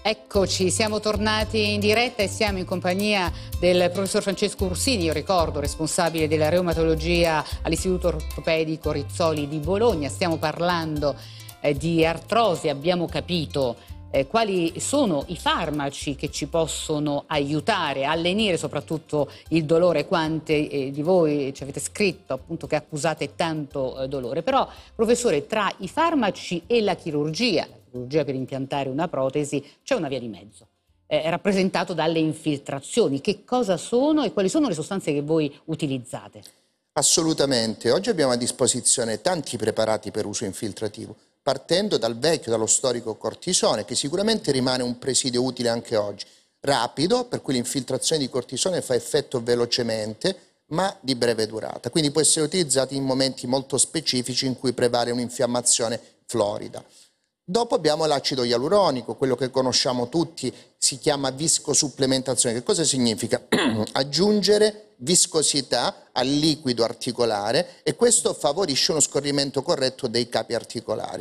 Eccoci, siamo tornati in diretta e siamo in compagnia del professor Francesco Ursini, io ricordo, responsabile della reumatologia all'Istituto Ortopedico Rizzoli di Bologna. Stiamo parlando di artrosi, abbiamo capito quali sono i farmaci che ci possono aiutare a lenire soprattutto il dolore. Quante di voi ci avete scritto appunto che accusate tanto dolore. Però, professore, tra i farmaci e la chirurgia per impiantare una protesi c'è una via di mezzo, rappresentato dalle infiltrazioni. Che cosa sono e quali sono le sostanze che voi utilizzate? Assolutamente, oggi abbiamo a disposizione tanti preparati per uso infiltrativo, partendo dallo storico cortisone, che sicuramente rimane un presidio utile anche oggi, rapido, per cui l'infiltrazione di cortisone fa effetto velocemente, ma di breve durata, quindi può essere utilizzato in momenti molto specifici in cui prevale un'infiammazione florida. Dopo abbiamo l'acido ialuronico, quello che conosciamo tutti, si chiama viscosupplementazione. Che cosa significa? Aggiungere viscosità al liquido articolare, e questo favorisce uno scorrimento corretto dei capi articolari.